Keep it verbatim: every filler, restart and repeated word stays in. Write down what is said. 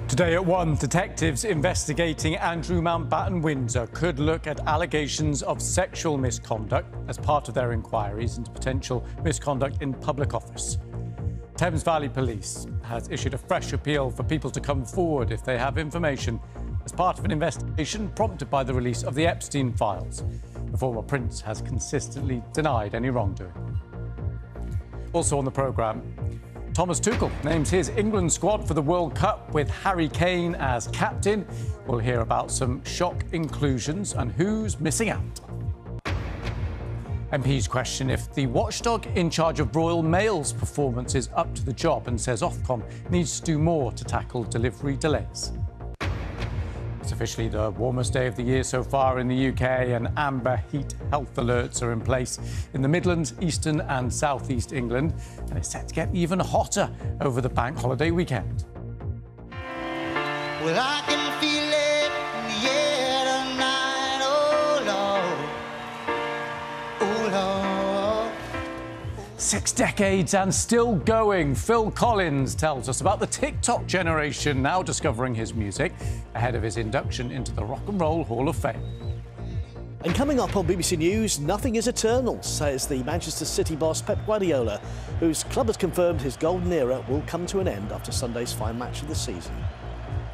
Today at one, detectives investigating Andrew Mountbatten Windsor could look at allegations of sexual misconduct as part of their inquiries into potential misconduct in public office. Thames Valley Police has issued a fresh appeal for people to come forward if they have information as part of an investigation prompted by the release of the Epstein files. The former prince has consistently denied any wrongdoing. Also on the programme, Thomas Tuchel names his England squad for the World Cup with Harry Kane as captain. We'll hear about some shock inclusions and who's missing out. M Ps question if the watchdog in charge of Royal Mail's performance is up to the job and says Ofcom needs to do more to tackle delivery delays. It's officially the warmest day of the year so far in the U K, and amber heat health alerts are in place in the Midlands, Eastern and South East England, and it's set to get even hotter over the bank holiday weekend. Well, I can feel it in the air tonight, oh Lord, oh Lord. Six decades and still going. Phil Collins tells us about the TikTok generation now discovering his music ahead of his induction into the Rock and Roll Hall of Fame. And coming up on B B C News, nothing is eternal, says the Manchester City boss Pep Guardiola, whose club has confirmed his golden era will come to an end after Sunday's final match of the season.